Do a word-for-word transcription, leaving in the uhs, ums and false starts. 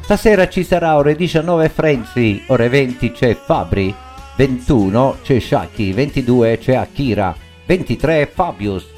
Stasera ci sarà ore diciannove Frenzy, ore venti c'è Fabri, ventuno c'è Shaki, ventidue c'è Akira, ventitré Fabius,